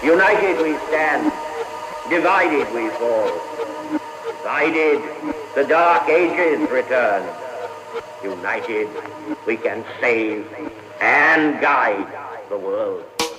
United we stand, divided we fall. Divided, the dark ages return. United, we can save and guide the world.